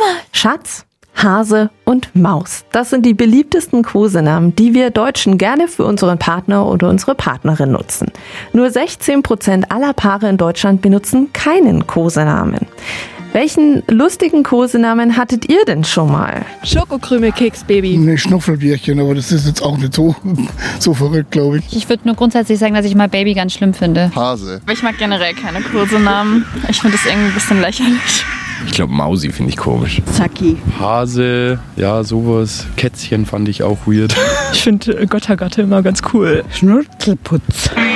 Schatz, Hase und Maus. Das sind die beliebtesten Kosenamen, die wir Deutschen gerne für unseren Partner oder unsere Partnerin nutzen. Nur 16% aller Paare in Deutschland benutzen keinen Kosenamen. Welchen lustigen Kosenamen hattet ihr denn schon mal? Schokokrümelkeks-Baby. Ne, Schnuffelbierchen, aber das ist jetzt auch nicht so verrückt, glaube ich. Ich würde nur grundsätzlich sagen, dass ich mal Baby ganz schlimm finde. Hase. Ich mag generell keine Kosenamen. Ich finde das irgendwie ein bisschen lächerlich. Ich glaube, Mausi finde ich komisch. Zacki. Hase, ja, sowas. Kätzchen fand ich auch weird. Ich finde Göttergatte immer ganz cool. Schnurzelputz.